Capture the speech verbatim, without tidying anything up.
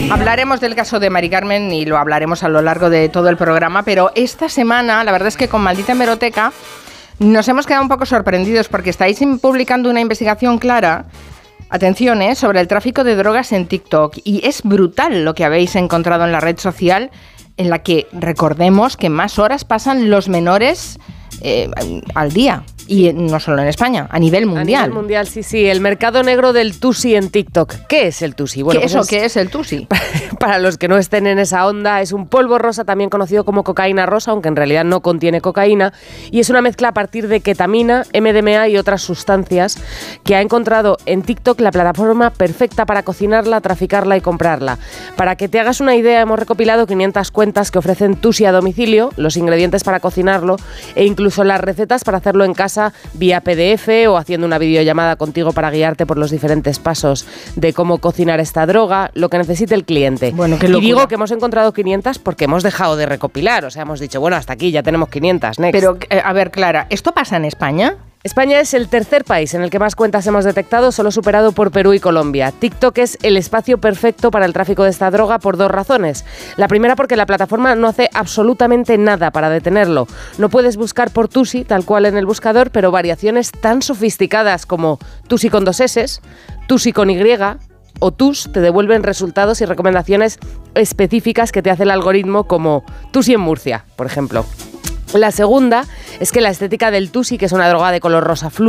Hablaremos del caso de Mari Carmen y lo hablaremos a lo largo de todo el programa, pero esta semana, la verdad es que con Maldita Hemeroteca nos hemos quedado un poco sorprendidos porque estáis publicando una investigación clara, atención, ¿eh?, sobre el tráfico de drogas en TikTok, y es brutal lo que habéis encontrado en la red social, en la que recordemos que más horas pasan los menores eh, al día. Y no solo en España, a nivel mundial. A nivel mundial, sí, sí. El mercado negro del tusi en TikTok. ¿Qué es el tusi? Bueno, ¿Qué, pues eso, es, ¿Qué es el tusi? Para los que no estén en esa onda, es un polvo rosa también conocido como cocaína rosa, aunque en realidad no contiene cocaína, y es una mezcla a partir de ketamina, eme de eme a y otras sustancias que ha encontrado en TikTok la plataforma perfecta para cocinarla, traficarla y comprarla. Para que te hagas una idea, hemos recopilado quinientas cuentas que ofrecen tusi a domicilio, los ingredientes para cocinarlo e incluso las recetas para hacerlo en casa vía pe de efe o haciendo una videollamada contigo para guiarte por los diferentes pasos de cómo cocinar esta droga, lo que necesite el cliente. Bueno, qué y locura. digo que hemos encontrado quinientas porque hemos dejado de recopilar, o sea, hemos dicho, bueno, hasta aquí ya tenemos quinientas, next. Pero, eh, a ver, Clara, ¿esto pasa en España? España es el tercer país en el que más cuentas hemos detectado, solo superado por Perú y Colombia. TikTok es el espacio perfecto para el tráfico de esta droga por dos razones. La primera, porque la plataforma no hace absolutamente nada para detenerlo. No puedes buscar por tusi, tal cual en el buscador, pero variaciones tan sofisticadas como tusi con dos eses, tusi con y o tus te devuelven resultados y recomendaciones específicas que te hace el algoritmo, como tusi en Murcia, por ejemplo. La segunda es que la estética del tusi, que es una droga de color rosa fluo,